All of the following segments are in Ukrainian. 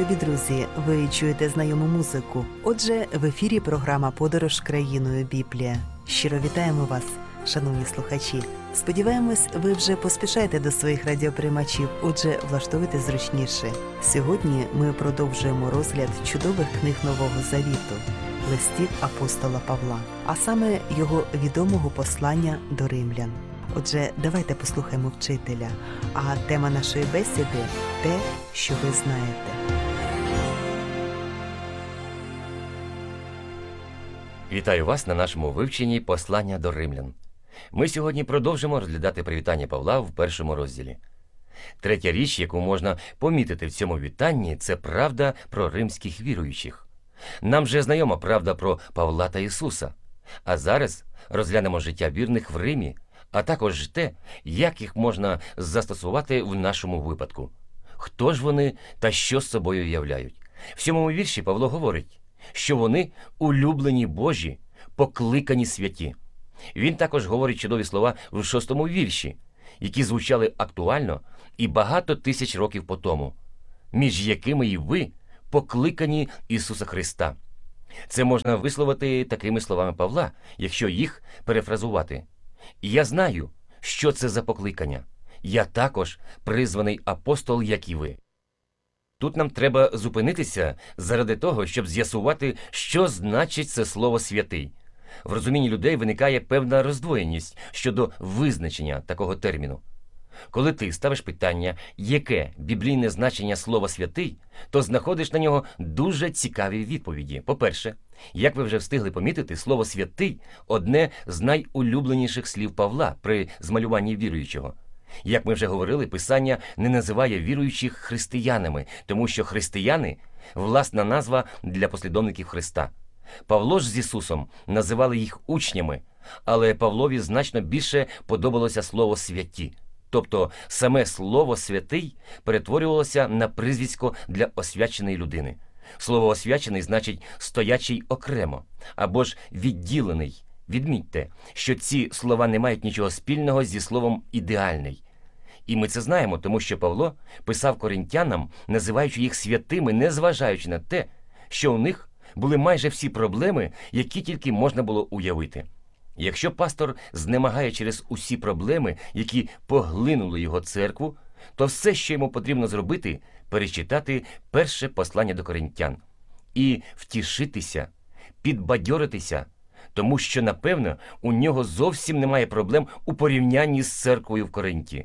Любі друзі, ви чуєте знайому музику. Отже, в ефірі програма «Подорож країною Біблія». Щиро вітаємо вас, шановні слухачі. Сподіваємось, ви вже поспішаєте до своїх радіоприймачів, отже, влаштуйте зручніше. Сьогодні ми продовжуємо розгляд чудових книг Нового Завіту, листів апостола Павла, а саме його відомого послання до римлян. Отже, давайте послухаємо вчителя. А тема нашої бесіди – те, що ви знаєте. Вітаю вас на нашому вивченні послання до римлян. Ми сьогодні продовжимо розглядати привітання Павла в першому розділі. Третя річ, яку можна помітити в цьому вітанні, це правда про римських віруючих. Нам вже знайома правда про Павла та Ісуса. А зараз розглянемо життя вірних в Римі, а також те, як їх можна застосувати в нашому випадку. Хто ж вони та що з собою являють? В 7-му вірші Павло говорить, що вони улюблені Божі, покликані святі. Він також говорить чудові слова в 6-му вірші, які звучали актуально і багато тисяч років по тому, між якими і ви покликані Ісуса Христа. Це можна висловити такими словами Павла, якщо їх перефразувати. «Я знаю, що це за покликання. Я також призваний апостол, як і ви». Тут нам треба зупинитися заради того, щоб з'ясувати, що значить це слово «святий». В розумінні людей виникає певна роздвоєність щодо визначення такого терміну. Коли ти ставиш питання, яке біблійне значення слова «святий», то знаходиш на нього дуже цікаві відповіді. По-перше, як ви вже встигли помітити, слово «святий» – одне з найулюбленіших слів Павла при змалюванні віруючого. Як ми вже говорили, Писання не називає віруючих християнами, тому що християни – власна назва для послідовників Христа. Павло ж з Ісусом називали їх учнями, але Павлові значно більше подобалося слово «святі». Тобто саме слово «святий» перетворювалося на прізвисько для освяченої людини. Слово «освячений» значить «стоячий окремо» або ж «відділений». Відмітьте, що ці слова не мають нічого спільного зі словом «ідеальний». І ми це знаємо, тому що Павло писав коринтянам, називаючи їх святими, незважаючи на те, що у них були майже всі проблеми, які тільки можна було уявити. Якщо пастор знемагає через усі проблеми, які поглинули його церкву, то все, що йому потрібно зробити – перечитати перше послання до коринтян і втішитися, підбадьоритися, тому що, напевно, у нього зовсім немає проблем у порівнянні з церквою в Коринті.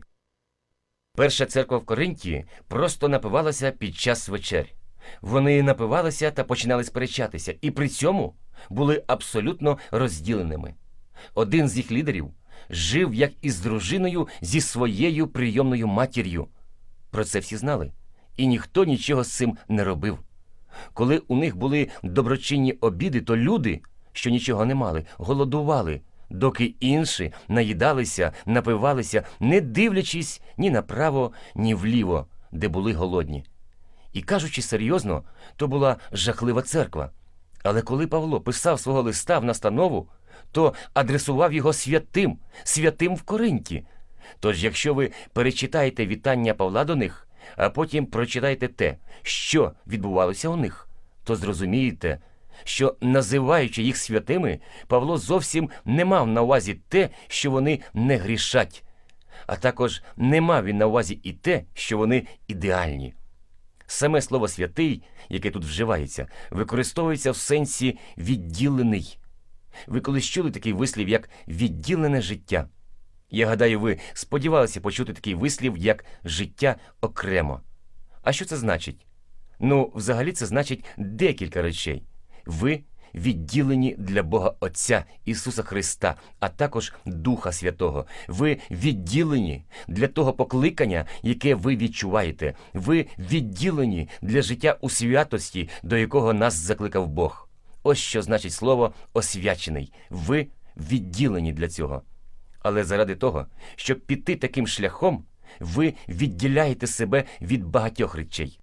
Перша церква в Коринті просто напивалася під час вечер. Вони напивалися та починали сперечатися, і при цьому були абсолютно розділеними. Один з їх лідерів жив як із дружиною зі своєю прийомною матір'ю. Про це всі знали, і ніхто нічого з цим не робив. Коли у них були доброчинні обіди, то люди, що нічого не мали, голодували, доки інші наїдалися, напивалися, не дивлячись ні направо, ні вліво, де були голодні. І кажучи серйозно, то була жахлива церква. Але коли Павло писав свого листа в настанову, то адресував його святим в Коринті. Тож, якщо ви перечитаєте вітання Павла до них, а потім прочитаєте те, що відбувалося у них, то зрозумієте, що, називаючи їх святими, Павло зовсім не мав на увазі те, що вони не грішать, а також не мав він на увазі і те, що вони ідеальні. Саме слово «святий», яке тут вживається, використовується в сенсі «відділений». Ви колись чули такий вислів, як «відділене життя»? Я гадаю, ви сподівалися почути такий вислів, як «життя окремо». А що це значить? Взагалі це значить декілька речей. Ви відділені для Бога Отця Ісуса Христа, а також Духа Святого. Ви відділені для того покликання, яке ви відчуваєте. Ви відділені для життя у святості, до якого нас закликав Бог. Ось що значить слово «освячений». Ви відділені для цього. Але заради того, щоб піти таким шляхом, ви відділяєте себе від багатьох речей.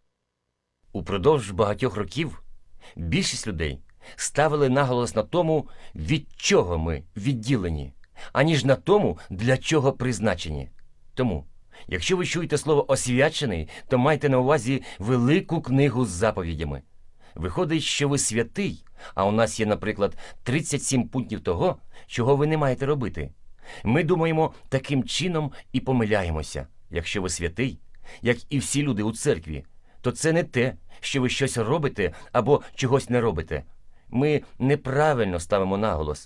Упродовж багатьох років більшість людей ставили наголос на тому, від чого ми відділені, аніж на тому, для чого призначені. Тому, Якщо ви чуєте слово «освячений», то майте на увазі велику книгу з заповідями. Виходить, що ви святий, а у нас є, наприклад, 37 пунктів того, чого ви не маєте робити. Ми думаємо таким чином і помиляємося. Якщо ви святий, як і всі люди у церкві, то це не те, що ви щось робите або чогось не робите. Ми неправильно ставимо наголос.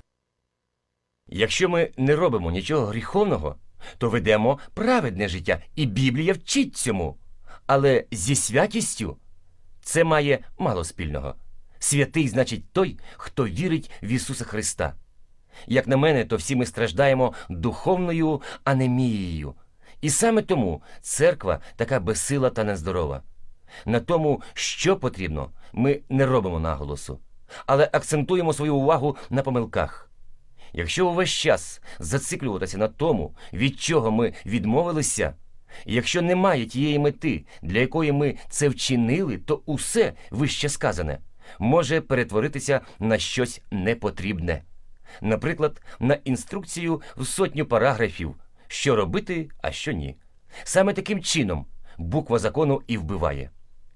Якщо ми не робимо нічого гріховного, то ведемо праведне життя, і Біблія вчить цьому. Але зі святістю це має мало спільного. Святий значить той, хто вірить в Ісуса Христа. Як на мене, то всі ми страждаємо духовною анемією. І саме тому церква така безсила та нездорова. На тому, що потрібно, ми не робимо наголосу, але акцентуємо свою увагу на помилках. Якщо увесь час зациклюватися на тому, від чого ми відмовилися, і якщо немає тієї мети, для якої ми це вчинили, то усе вище сказане може перетворитися на щось непотрібне. Наприклад, на інструкцію в 100 параграфів, що робити, а що ні. Саме таким чином буква закону і вбиває.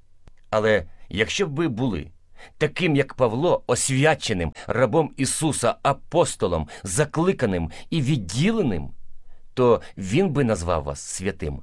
Але якщо б ви були таким, як Павло, освяченим, рабом Ісуса, апостолом, закликаним і відділеним, то він би назвав вас святим.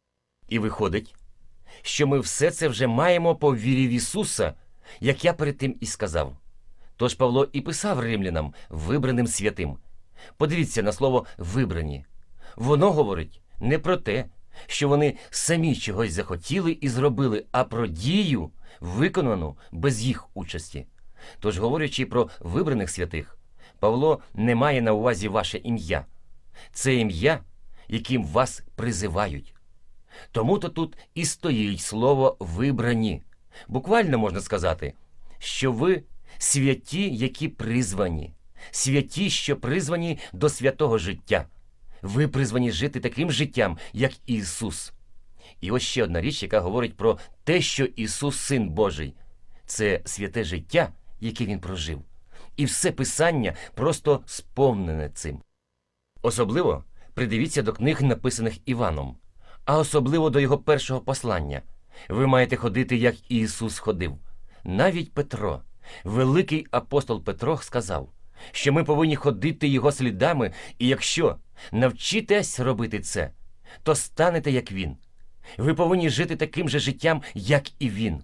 І виходить, що ми все це вже маємо по вірі в Ісуса, як я перед тим і сказав. Тож Павло і писав римлянам вибраним святим. Подивіться на слово «вибрані». Воно говорить не про те, що вони самі чогось захотіли і зробили, а про дію, виконану без їх участі. Тож, говорячи про вибраних святих, Павло не має на увазі ваше ім'я. Це ім'я, яким вас призивають. Тому-то тут і стоїть слово «вибрані». Буквально можна сказати, що ви святі, які призвані. Святі, що призвані до святого життя. Ви призвані жити таким життям, як Ісус. І ось ще одна річ, яка говорить про те, що Ісус – Син Божий. Це святе життя, яке Він прожив. І все Писання просто сповнене цим. Особливо придивіться до книг, написаних Іваном, а особливо до його першого послання. Ви маєте ходити, як Ісус ходив. Навіть Петро, великий апостол Петро, сказав, що ми повинні ходити його слідами, і якщо навчитесь робити це, то станете, як він. Ви повинні жити таким же життям, як і він.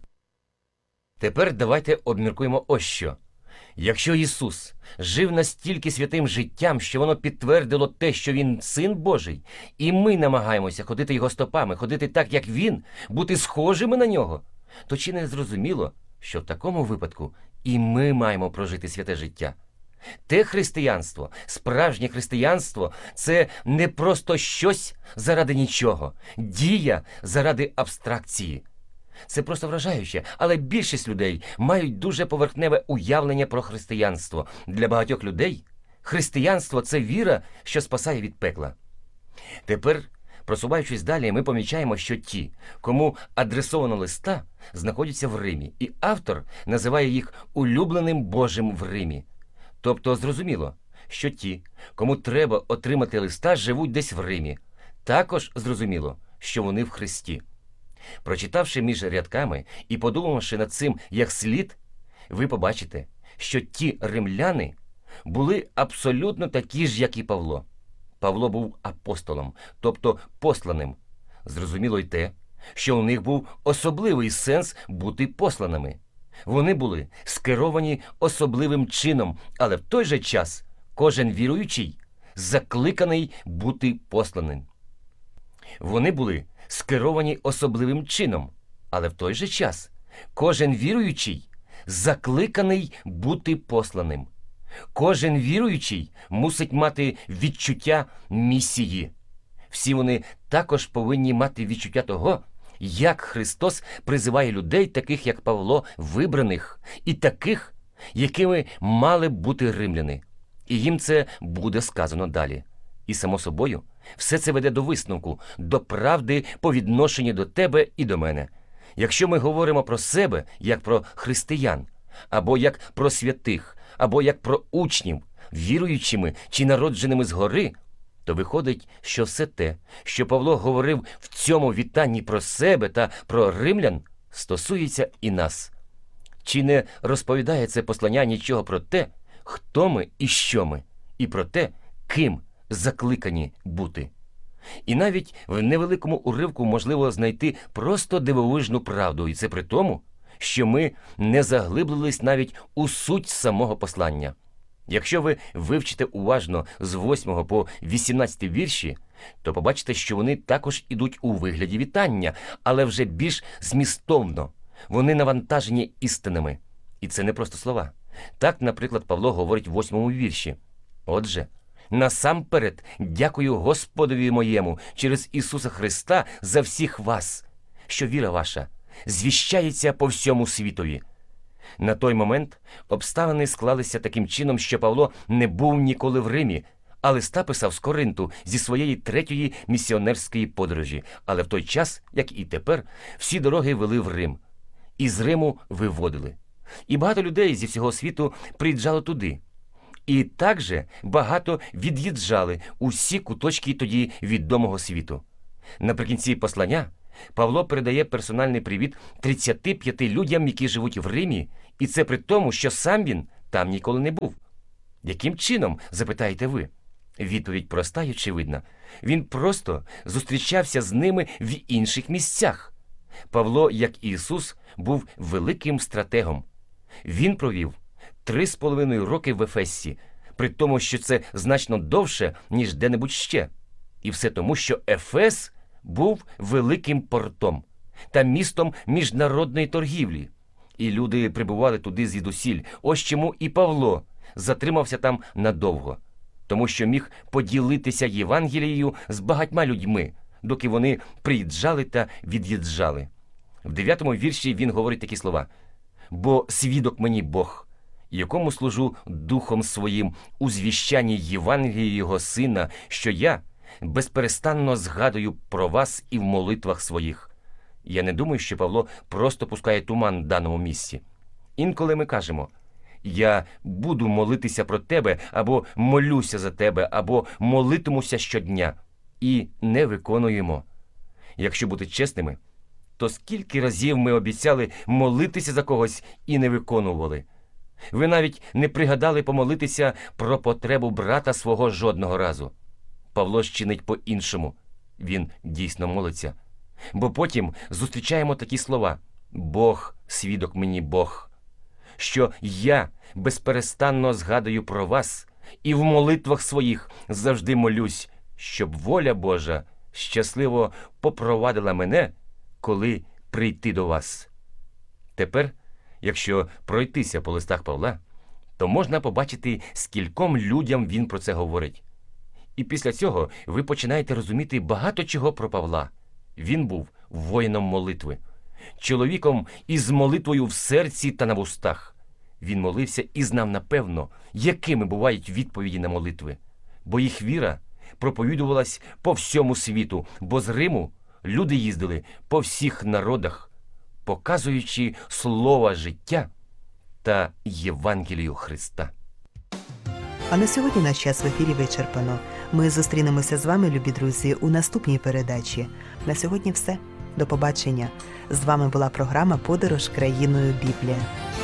Тепер давайте обміркуємо ось що. Якщо Ісус жив настільки святим життям, що воно підтвердило те, що Він Син Божий, і ми намагаємося ходити Його стопами, ходити так, як Він, бути схожими на Нього, то чи не зрозуміло, що в такому випадку і ми маємо прожити святе життя? Те християнство, справжнє християнство – це не просто щось заради нічого, дія заради абстракції. Це просто вражаюче, але більшість людей мають дуже поверхневе уявлення про християнство. Для багатьох людей християнство – це віра, що спасає від пекла. Тепер, просуваючись далі, ми помічаємо, що ті, кому адресовано листа, знаходяться в Римі, і автор називає їх улюбленим Божим в Римі. Тобто зрозуміло, що ті, кому треба отримати листа, живуть десь в Римі. Також зрозуміло, що вони в Христі. Прочитавши між рядками і подумавши над цим як слід, ви побачите, що ті римляни були абсолютно такі ж, як і Павло. Павло був апостолом, тобто посланим. Зрозуміло й те, що у них був особливий сенс бути посланими. Вони були скеровані особливим чином, але в той же час кожен віруючий закликаний бути посланим. Вони були скеровані особливим чином, але в той же час кожен віруючий закликаний бути посланим. Кожен віруючий мусить мати відчуття місії. Всі вони також повинні мати відчуття того, як Христос призиває людей, таких як Павло, вибраних, і таких, якими мали б бути римляни. І їм це буде сказано далі. І, само собою, все це веде до висновку, до правди по відношенню до тебе і до мене. Якщо ми говоримо про себе, як про християн, або як про святих, або як про учнів, віруючими чи народженими згори, то виходить, що все те, що Павло говорив в цьому вітанні про себе та про римлян, стосується і нас. Чи не розповідає це послання нічого про те, хто ми і що ми, і про те, ким закликані бути? І навіть в невеликому уривку можливо знайти просто дивовижну правду, і це при тому, що ми не заглиблились навіть у суть самого послання. Якщо ви вивчите уважно з 8 по 18 вірші, то побачите, що вони також ідуть у вигляді вітання, але вже більш змістовно. Вони навантажені істинами. І це не просто слова. Так, наприклад, Павло говорить в 8 вірші. «Отже, насамперед дякую Господові моєму через Ісуса Христа за всіх вас, що віра ваша звіщається по всьому світові». На той момент обставини склалися таким чином, що Павло не був ніколи в Римі, а листа писав з Коринту зі своєї 3-ї місіонерської подорожі. Але в той час, як і тепер, всі дороги вели в Рим. І з Риму виводили. І багато людей зі всього світу приїжджало туди. І також багато від'їжджали у всі куточки тоді відомого світу. Наприкінці послання Павло передає персональний привіт 35 людям, які живуть в Римі, і це при тому, що сам він там ніколи не був. Яким чином, запитаєте ви? Відповідь проста й очевидна. Він просто зустрічався з ними в інших місцях. Павло, як Ісус, був великим стратегом. Він провів 3,5 роки в Ефесі, при тому, що це значно довше, ніж де-небудь ще. І все тому, що Ефес був великим портом та містом міжнародної торгівлі. І люди прибували туди звідусіль. Ось чому і Павло затримався там надовго. Тому що міг поділитися Євангелією з багатьма людьми, доки вони приїжджали та від'їжджали. В 9 вірші він говорить такі слова. «Бо свідок мені Бог, якому служу Духом Своїм у звіщанні Євангелії Його Сина, що я безперестанно згадую про вас і в молитвах своїх». Я не думаю, що Павло просто пускає туман в даному місці. Інколи ми кажемо «Я буду молитися про тебе», або «молюся за тебе», або «молитимуся щодня» і не виконуємо. Якщо бути чесними, то скільки разів ми обіцяли молитися за когось і не виконували? Ви навіть не пригадали помолитися про потребу брата свого жодного разу. Павло ж чинить по-іншому. Він дійсно молиться. Бо потім зустрічаємо такі слова «Бог, свідок мені Бог», що «я безперестанно згадую про вас і в молитвах своїх завжди молюсь, щоб воля Божа щасливо попровадила мене, коли прийти до вас». Тепер, якщо пройтися по листах Павла, то можна побачити, скільком людям він про це говорить. І після цього ви починаєте розуміти багато чого про Павла. Він був воїном молитви, чоловіком із молитвою в серці та на вустах. Він молився і знав напевно, якими бувають відповіді на молитви, бо їх віра проповідувалась по всьому світу, бо з Риму люди їздили по всіх народах, показуючи слово життя та Євангелію Христа. А на сьогодні наш час в ефірі вичерпано. Ми зустрінемося з вами, любі друзі, у наступній передачі. На сьогодні все. До побачення. З вами була програма «Подорож країною Біблія».